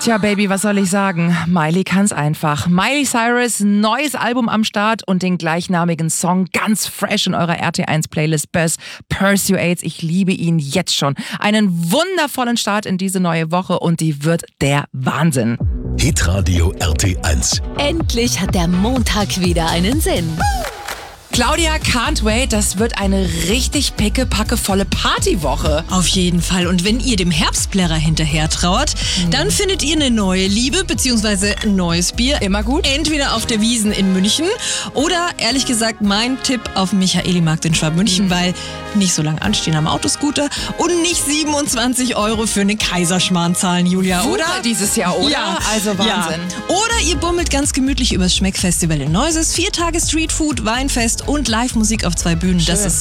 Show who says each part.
Speaker 1: Tja, Baby, was soll ich sagen? Miley kann's einfach. Miley Cyrus, neues Album am Start und den gleichnamigen Song ganz fresh in eurer RT1-Playlist Buzz Persuades. Ich liebe ihn jetzt schon. Einen wundervollen Start in diese neue Woche und die wird der Wahnsinn.
Speaker 2: Hitradio RT1.
Speaker 3: Endlich hat der Montag wieder einen Sinn.
Speaker 1: Claudia, can't wait. Das wird eine richtig pickepackevolle Partywoche.
Speaker 4: Auf jeden Fall. Und wenn ihr dem Herbstplärrer hinterher trauert, dann findet ihr eine neue Liebe bzw. ein neues Bier.
Speaker 1: Immer gut.
Speaker 4: Entweder auf der Wiesn in München oder, ehrlich gesagt, mein Tipp auf dem Michaelimarkt in Schwabmünchen, weil nicht so lange anstehen am Autoscooter und nicht 27 € für eine Kaiserschmarrn zahlen, Julia,
Speaker 1: Wucher
Speaker 4: oder?
Speaker 1: dieses Jahr, oder?
Speaker 4: Ja.
Speaker 1: Also Wahnsinn.
Speaker 4: Ja. Oder ihr bummelt ganz gemütlich übers Schmeckfestival in Neuses. 4 Tage Streetfood, Weinfest und Live-Musik auf 2 Bühnen. Das ist